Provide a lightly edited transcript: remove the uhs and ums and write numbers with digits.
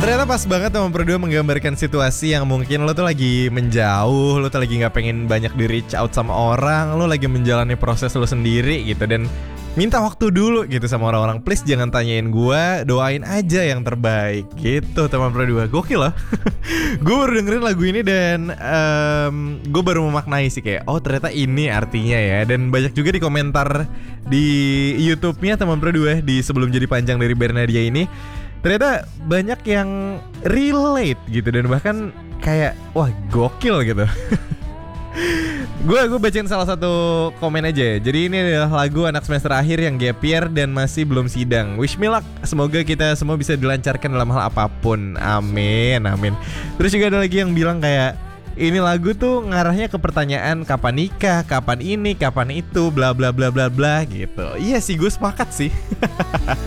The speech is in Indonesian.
Ternyata pas banget teman berdua menggambarkan situasi yang mungkin lo tuh lagi menjauh, lo tuh lagi gak pengen banyak di reach out sama orang, lo lagi menjalani proses lo sendiri gitu. Dan minta waktu dulu gitu sama orang-orang. Please jangan tanyain gue, doain aja yang terbaik gitu teman berdua. Gokil loh. Gue baru dengerin lagu ini dan gue baru memaknai sih kayak, oh ternyata ini artinya ya. Dan banyak juga di komentar di YouTube-nya teman berdua di Sebelum Jadi Panjang dari Bernadia ini, ternyata banyak yang relate gitu. Dan bahkan kayak, wah gokil gitu. Gue bacain salah satu komen aja ya. Jadi ini adalah lagu anak semester akhir yang gap year dan masih belum sidang. Wish me luck. Semoga kita semua bisa dilancarkan dalam hal apapun. Amin, amin. Terus juga ada lagi yang bilang kayak, ini lagu tuh ngarahnya ke pertanyaan kapan nikah, kapan ini, kapan itu, bla bla bla bla bla gitu. Iya sih, gue sepakat sih.